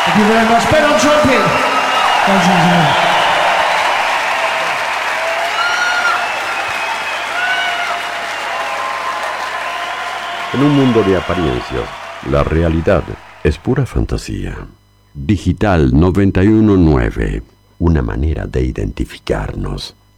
Thank you very much. Ben on trumpet. Ladies and gentlemen. En un mundo de apariencias, la realidad es pura fantasía. Digital 919, una manera de identificarnos.